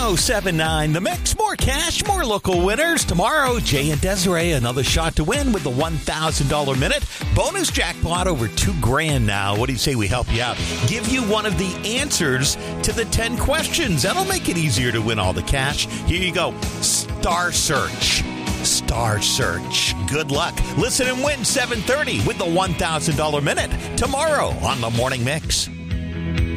1079 The Mix. More cash, more local winners. Tomorrow, Jay and Desiree, another shot to win with the $1,000 minute. Bonus jackpot over $2,000 now. What do you say we help you out? Give you one of the answers to the 10 questions. That'll make it easier to win all the cash. Here you go. Star Search. Star Search. Good luck. Listen and win 7:30 with the $1,000 minute tomorrow on the Morning Mix.